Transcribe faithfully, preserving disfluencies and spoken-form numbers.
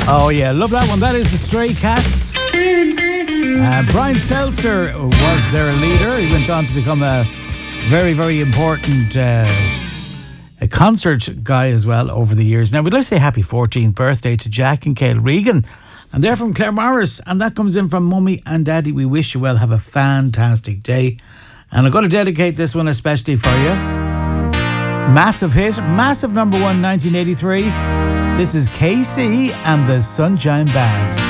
Oh yeah, love that one. That is the Stray Cats. Uh, Brian Seltzer was their leader. He went on to become a very, very important uh, a concert guy as well over the years. Now, we'd like to say happy fourteenth birthday to Jack and Cale Regan. And they're from Claremorris. And that comes in from Mummy and Daddy. We wish you well. Have a fantastic day. And I'm going to dedicate this one especially for you. Massive hit. Massive number one, nineteen eighty-three. This is K C and the Sunshine Band.